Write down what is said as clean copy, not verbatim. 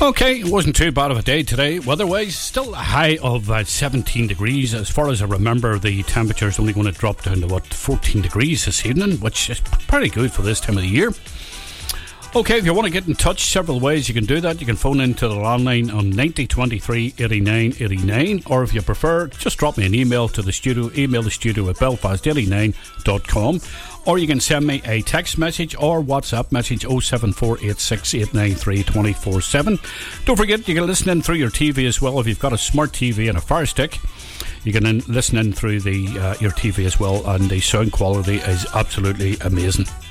Okay, it wasn't too bad of a day today. Weather-wise, still a high of 17 degrees. As far as I remember, the temperature is only going to drop down to 14 degrees this evening, which is pretty good for this time of the year. Okay, if you want to get in touch, several ways you can do that. You can phone into the landline on 90 23 89 89, or if you prefer, just drop me an email to the studio. Email the studio at belfast89.com, or you can send me a text message or WhatsApp message 07486893247. Don't forget, you can listen in through your TV as well. If you've got a smart TV and a Fire Stick, you can listen in through your TV as well, and the sound quality is absolutely amazing.